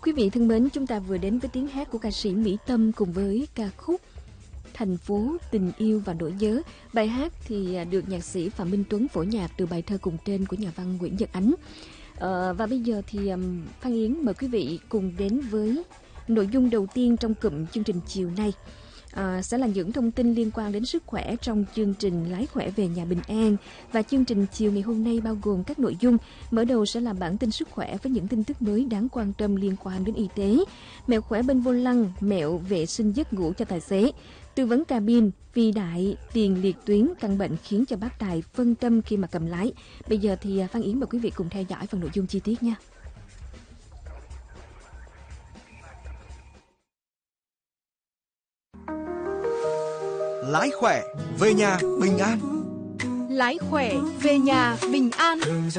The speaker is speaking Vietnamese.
Quý vị thân mến, chúng ta vừa đến với tiếng hát của ca sĩ Mỹ Tâm cùng với ca khúc Thành phố tình yêu và nỗi nhớ. Bài hát thì được nhạc sĩ Phạm Minh Tuấn phổ nhạc từ bài thơ cùng tên của nhà văn Nguyễn Nhật Ánh. Và bây giờ thì Phan Yến mời quý vị cùng đến với nội dung đầu tiên trong cụm chương trình chiều nay. Sẽ là những thông tin liên quan đến sức khỏe trong chương trình Lái khỏe về nhà bình an. Và chương trình chiều ngày hôm nay bao gồm các nội dung. Mở đầu sẽ là bản tin sức khỏe với những tin tức mới đáng quan tâm liên quan đến y tế, mẹo khỏe bên vô lăng, mẹo vệ sinh giấc ngủ cho tài xế, tư vấn cabin, vì đại, tiền liệt tuyến, căn bệnh khiến cho bác tài phân tâm khi mà cầm lái. Bây giờ thì Phan Yến mời quý vị cùng theo dõi phần nội dung chi tiết nha. Lái khỏe về nhà bình an. Lái khỏe về nhà bình an.